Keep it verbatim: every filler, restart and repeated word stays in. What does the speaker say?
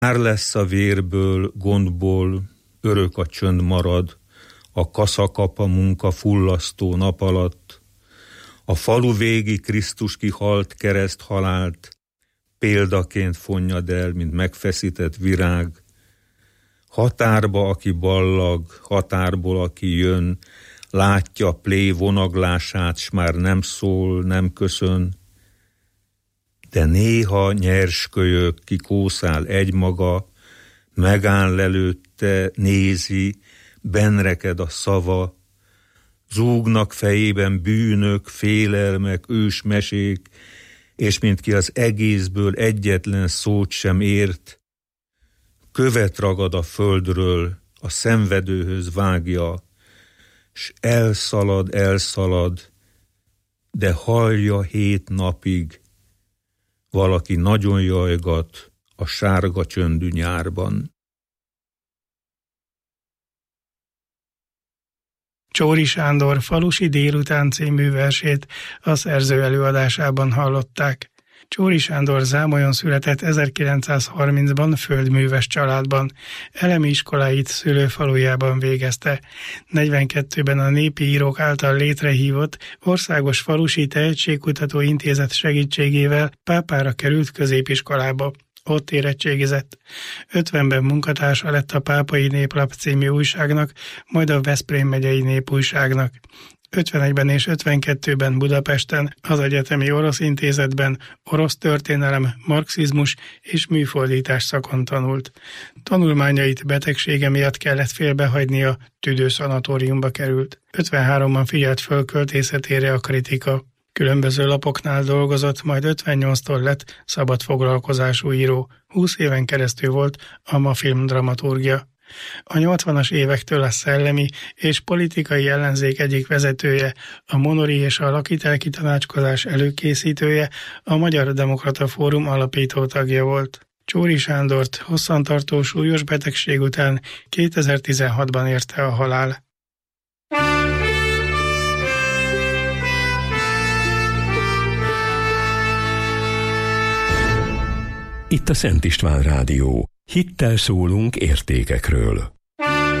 Már lesz a vérből, gondból, örök a csönd marad, a kaszakap a munka fullasztó nap alatt, a falu végi Krisztus kihalt kereszt halált, példaként fonnyad el, mint megfeszített virág, határba, aki ballag, határból, aki jön, látja plé vonaglását, s már nem szól, nem köszön, de néha nyers kölyök, ki kószál egymaga, megáll előtte, nézi, benreked a szava, zúgnak fejében bűnök, félelmek, ős mesék, és mint ki az egészből egyetlen szót sem ért, követ ragad a földről, a szenvedőhöz vágja, s elszalad, elszalad, de hallja hét napig, valaki nagyon jajgat a sárga csöndű nyárban. Csóri Sándor Falusi délután című versét a szerző előadásában hallották. Csóri Sándor Zámolyon született ezerkilencszázharmincban földműves családban. Elemi iskoláit szülőfalujában végezte. negyvenkettőben a Népi Írók által létrehívott Országos Falusi Tehetségkutató Intézet segítségével Pápára került középiskolába. Ott érettségizett. ötvenben munkatársa lett a Pápai Néplap című újságnak, majd a Veszprém megyei Népújságnak. ötvenegyben és ötvenkettőben Budapesten az Egyetemi Orosz Intézetben orosz történelem, marxizmus és műfordítás szakon tanult. Tanulmányait betegsége miatt kellett félbehagynia, tüdőszanatóriumba került. ötvenháromban figyelt föl költészetére a kritika. Különböző lapoknál dolgozott, majd ötvennyolctól lett szabadfoglalkozású író. húsz éven keresztül volt a MAFILM dramaturgia. A nyolcvanas évektől a szellemi és politikai ellenzék egyik vezetője, a Monori és a lakitelki tanácskozás előkészítője, a Magyar Demokrata Fórum alapító tagja volt. Csóri Sándort hosszantartó súlyos betegség után kétezer-tizenhatban érte a halál. Itt a Szent István Rádió. Hittel szólunk értékekről.